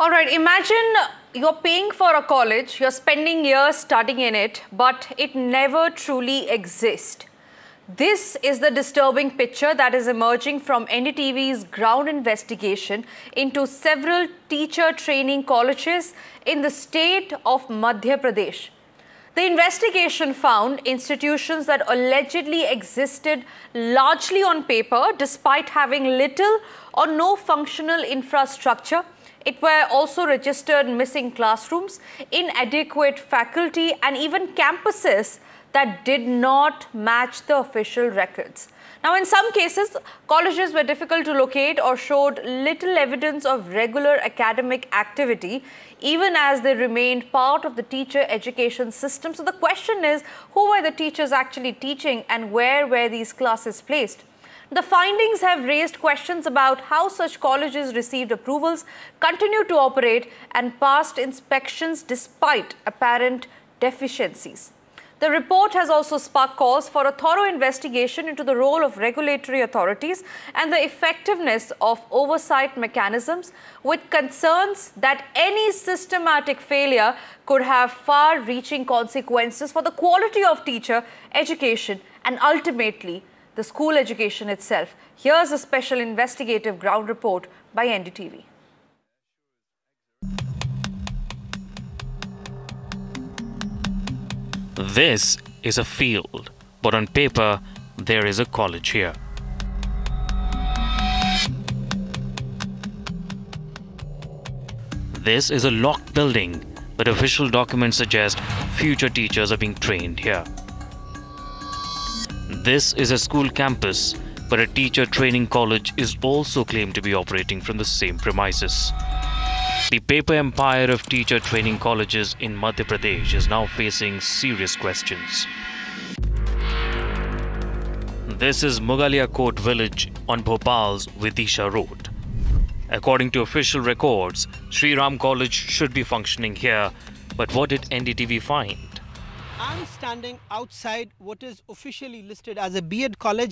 All right, imagine you're paying for a college, you're spending years studying in it, but it never truly exists. This is the disturbing picture that is emerging from NDTV's ground investigation into several teacher training colleges in the state of Madhya Pradesh. The investigation found institutions that allegedly existed largely on paper despite having little or no functional infrastructure. It were also registered missing classrooms, inadequate faculty, and even campuses that did not match the official records. Now, in some cases, colleges were difficult to locate or showed little evidence of regular academic activity, even as they remained part of the teacher education system. So the question is, who were the teachers actually teaching and where were these classes placed? The findings have raised questions about how such colleges received approvals, continued to operate, and passed inspections despite apparent deficiencies. The report has also sparked calls for a thorough investigation into the role of regulatory authorities and the effectiveness of oversight mechanisms, with concerns that any systematic failure could have far-reaching consequences for the quality of teacher education and ultimately the school education itself. Here's a special investigative ground report by NDTV. This is a field, but on paper, there is a college here. This is a locked building, but official documents suggest future teachers are being trained here. This is a school campus, but a teacher training college is also claimed to be operating from the same premises. The paper empire of teacher training colleges in Madhya Pradesh is now facing serious questions. This is Mugalia Court village on Bhopal's Vidisha Road. According to official records, Sri Ram College should be functioning here, but what did NDTV find? I'm standing outside what is officially listed as a B.Ed college